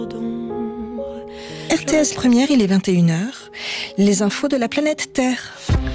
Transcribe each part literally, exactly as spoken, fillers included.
R T S Première, il est vingt et une heures. Les infos de la planète Terre.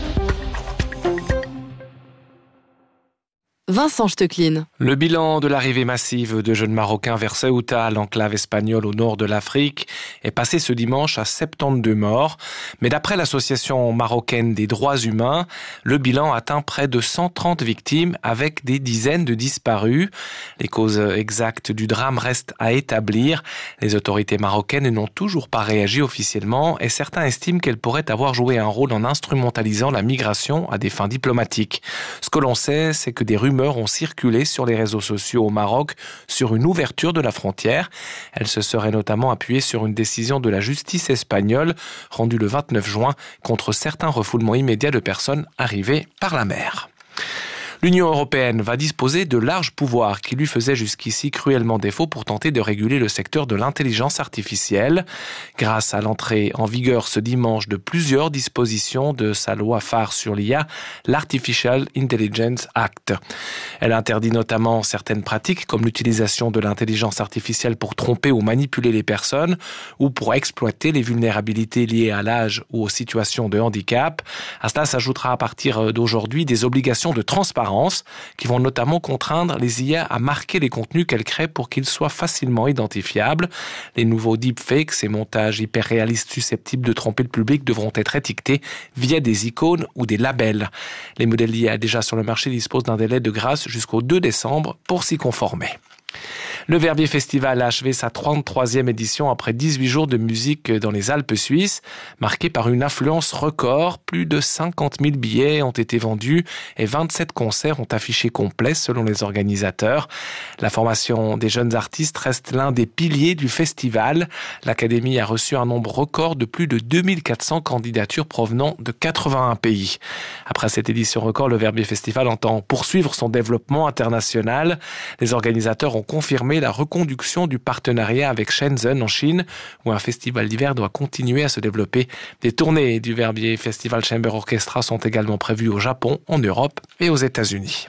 Vincent Stecklin. Le bilan de l'arrivée massive de jeunes Marocains vers Ceuta, l'enclave espagnole au nord de l'Afrique, est passé ce dimanche à soixante-douze morts. Mais d'après l'Association marocaine des droits humains, le bilan atteint près de cent trente victimes avec des dizaines de disparus. Les causes exactes du drame restent à établir. Les autorités marocaines n'ont toujours pas réagi officiellement et certains estiment qu'elles pourraient avoir joué un rôle en instrumentalisant la migration à des fins diplomatiques. Ce que l'on sait, c'est que des rumeurs ont circulé sur les réseaux sociaux au Maroc sur une ouverture de la frontière. Elle se serait notamment appuyée sur une décision de la justice espagnole rendue le vingt-neuf juin contre certains refoulements immédiats de personnes arrivées par la mer. L'Union européenne va disposer de larges pouvoirs qui lui faisaient jusqu'ici cruellement défaut pour tenter de réguler le secteur de l'intelligence artificielle. Grâce à l'entrée en vigueur ce dimanche de plusieurs dispositions de sa loi phare sur l'I A, l'Artificial Intelligence Act. Elle interdit notamment certaines pratiques comme l'utilisation de l'intelligence artificielle pour tromper ou manipuler les personnes ou pour exploiter les vulnérabilités liées à l'âge ou aux situations de handicap. À cela s'ajoutera à partir d'aujourd'hui des obligations de transparence qui vont notamment contraindre les I A à marquer les contenus qu'elles créent pour qu'ils soient facilement identifiables. Les nouveaux deepfakes, ces montages hyper réalistes susceptibles de tromper le public, devront être étiquetés via des icônes ou des labels. Les modèles I A déjà sur le marché disposent d'un délai de grâce jusqu'au deux décembre pour s'y conformer. Le Verbier Festival a achevé sa trente-troisième édition après dix-huit jours de musique dans les Alpes suisses, marquée par une affluence record. Plus de cinquante mille billets ont été vendus et vingt-sept concerts ont affiché complet selon les organisateurs. La formation des jeunes artistes reste l'un des piliers du festival. L'Académie a reçu un nombre record de plus de deux mille quatre cents candidatures provenant de quatre-vingt-un pays. Après cette édition record, le Verbier Festival entend poursuivre son développement international. Les organisateurs ont confirmé la reconduction du partenariat avec Shenzhen en Chine, où un festival d'hiver doit continuer à se développer. Des tournées du Verbier Festival Chamber Orchestra sont également prévues au Japon, en Europe et aux États-Unis.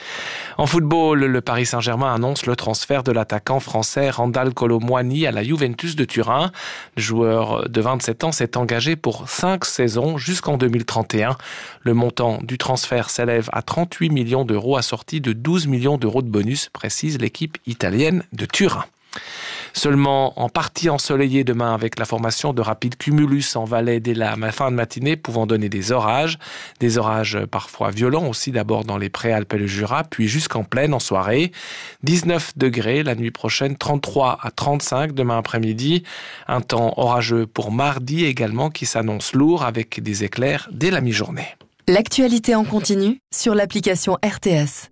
En football, le Paris Saint-Germain annonce le transfert de l'attaquant français Randal Kolo Muani à la Juventus de Turin. Le joueur de vingt-sept ans s'est engagé pour cinq saisons jusqu'en deux mille trente et un. Le montant du transfert s'élève à trente-huit millions d'euros assorti de douze millions d'euros de bonus, précise l'équipe italienne de Turin. Seulement en partie ensoleillé demain avec la formation de rapides cumulus en Valais dès la fin de matinée pouvant donner des orages. Des orages parfois violents aussi d'abord dans les Préalpes et le Jura, puis jusqu'en plaine en soirée. dix-neuf degrés la nuit prochaine, trente-trois à trente-cinq demain après-midi. Un temps orageux pour mardi également qui s'annonce lourd avec des éclairs dès la mi-journée. L'actualité en continu sur l'application R T S.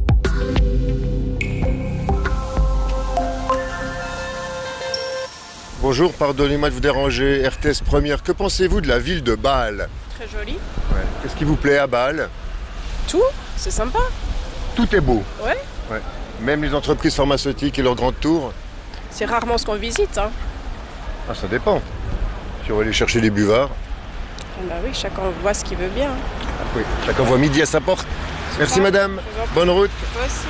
Bonjour, pardonnez-moi de vous déranger. R T S Première, que pensez-vous de la ville de Bâle? Très joli. Ouais. Qu'est-ce qui vous plaît à Bâle? Tout, c'est sympa. Tout est beau. Ouais. Ouais. Même les entreprises pharmaceutiques et leurs grandes tours. C'est rarement ce qu'on visite. Hein. Ah, ça dépend. Si on va aller chercher des buvards. Bah oui, chacun voit ce qu'il veut bien. Ah, oui. Chacun voit midi à sa porte. Merci ah, madame. Bonne route. Toi aussi.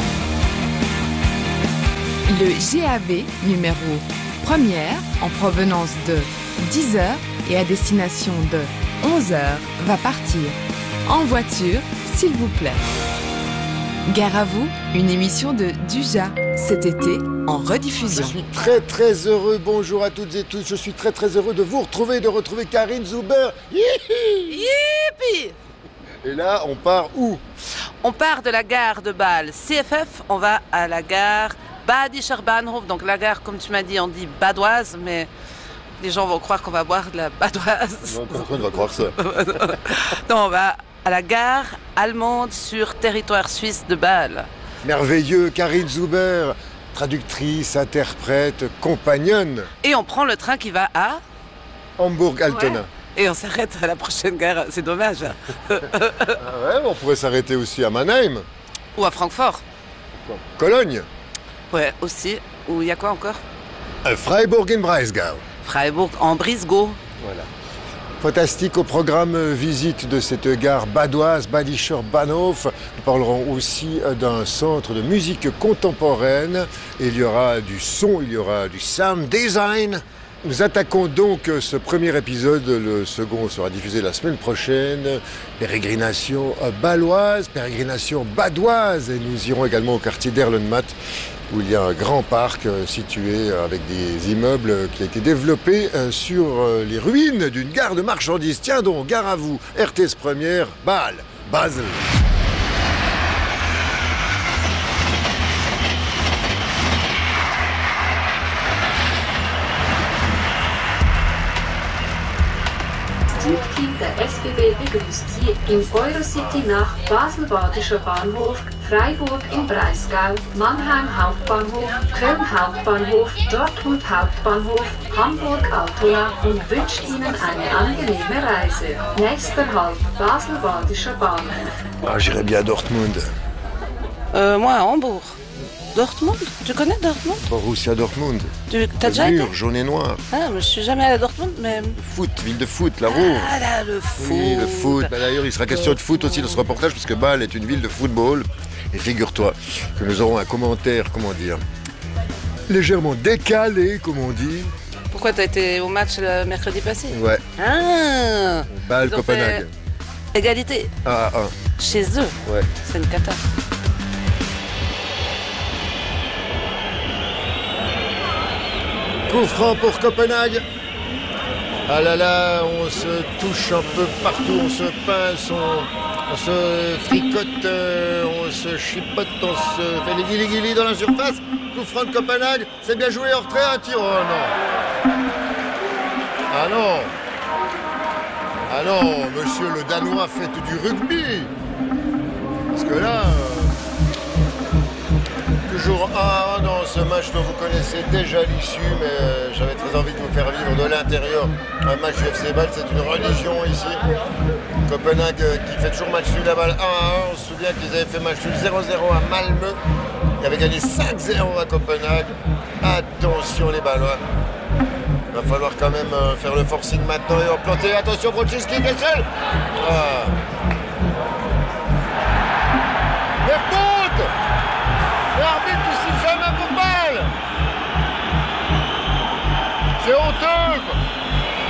Le G A V numéro Première, en provenance de dix heures et à destination de onze heures, va partir. En voiture, s'il vous plaît. Gare à vous, une émission de Duja, cet été, en rediffusion. Je suis très très heureux, bonjour à toutes et tous, je suis très très heureux de vous retrouver, de retrouver Karine Zuber. Yippee! Et là, on part où? On part de la gare de Bâle, C F F, on va à la gare Badischer Bahnhof, donc la gare, comme tu m'as dit, on dit badoise, mais les gens vont croire qu'on va boire de la badoise. Non, personne ne va croire ça. Non, on va à la gare allemande sur territoire suisse de Bâle. Merveilleux, Karine Zuber, traductrice, interprète, compagnonne. Et on prend le train qui va à Hambourg-Altona. Ouais. Et on s'arrête à la prochaine gare, c'est dommage. Ah ouais, on pourrait s'arrêter aussi à Mannheim. Ou à Francfort. Cologne. Ouais, aussi. Ou il y a quoi encore? Freiburg in Breisgau. Freiburg en Brisgau. Voilà. Fantastique au programme visite de cette gare badoise, Badischer Bahnhof. Nous parlerons aussi d'un centre de musique contemporaine. Il y aura du son, il y aura du sound design. Nous attaquons donc ce premier épisode. Le second sera diffusé la semaine prochaine. Pérégrination baloise, pérégrination badoise. Et nous irons également au quartier d'Erlenmatt, où il y a un grand parc situé avec des immeubles qui a été développé sur les ruines d'une gare de marchandises. Tiens donc, gare à vous, R T S Première, Bâle, Basel. Zugteam der S B B begrüßt Sie im Eurocity nach Basel-Badischer Bahnhof, Freiburg im Breisgau, Mannheim Hauptbahnhof, Köln Hauptbahnhof, Dortmund Hauptbahnhof, Hamburg Altona und wünscht Ihnen eine angenehme Reise. Nächster Halt, Basel-Badischer Bahnhof. Ah, j'irais bien à Dortmund. Euh, moi, à Hambourg. Dortmund? Tu connais Dortmund? Borussia Dortmund. Tu as déjà mur, été? jaune et noir. Ah, mais je suis jamais allée à Dortmund, mais... Foot, ville de foot, la Roue. Ah là, le foot. Oui, le foot. Bah, d'ailleurs, il sera question de foot aussi dans ce reportage, parce que Bâle est une ville de football. Et figure-toi que nous aurons un commentaire, comment dire, légèrement décalé, comme on dit. Pourquoi t'as été au match le mercredi passé? Ouais. Ah, Bâle, ils ont Copenhague. fait égalité. Ah, ah. Chez eux. Ouais. C'est une cata. Coup franc pour Copenhague. Ah là là, on se touche un peu partout, on se pince, on, on se fricote, euh, on se chipote, on se fait les guili-guili dans la surface. Coup franc de Copenhague, c'est bien joué, hors retrait, un tir. Oh non. Ah non. Ah non, monsieur le Danois fait du rugby. Parce que là... Euh... Toujours un dans ce match dont vous connaissez déjà l'issue, mais euh, j'avais très envie de vous faire vivre de l'intérieur un match du F C Bâle, c'est une religion ici. Copenhague euh, qui fait toujours match nul à Bâle un à un, on se souvient qu'ils avaient fait match nul zéro zéro à Malmö, ils avaient gagné cinq zéro à Copenhague. Attention les Bâlois, il va falloir quand même euh, faire le forcing maintenant et en planter. Attention Brochinski qui est seul. Ah.